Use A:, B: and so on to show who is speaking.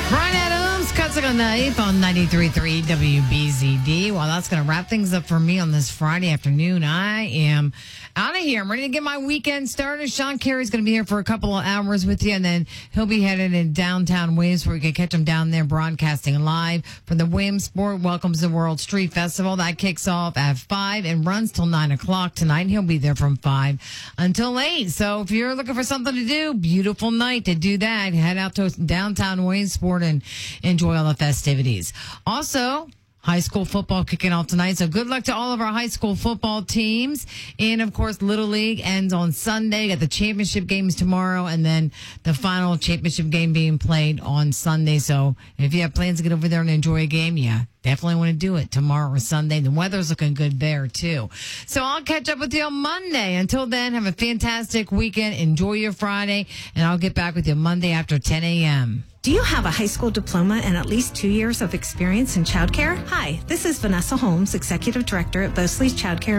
A: Brian Adams, Cuts on Knife on 93.3 WBZD. Well, that's going to wrap things up for me on this Friday afternoon. I am out of here. I'm ready to get my weekend started. Sean Carey's going to be here for a couple of hours with you, and then he'll be headed in downtown Williams where we can catch him down there broadcasting live for the Williamsport Welcomes the World Street Festival. That kicks off at 5 and runs till 9 o'clock tonight. He'll be there from 5 until 8. So if you're looking for something to do, beautiful night to do that. Head out to downtown Williamsport and enjoy all the festivities. Also, high school football kicking off tonight. So good luck to all of our high school football teams. And, of course, Little League ends on Sunday. Got the championship games tomorrow and then the final championship game being played on Sunday. So if you have plans to get over there and enjoy a game, yeah, definitely want to do it tomorrow or Sunday. The weather's looking good there, too. So I'll catch up with you on Monday. Until then, have a fantastic weekend. Enjoy your Friday. And I'll get back with you Monday after 10 a.m.
B: Do you have a high school diploma and at least 2 years of experience in childcare? Hi, this is Vanessa Holmes, Executive Director at Bosley's Childcare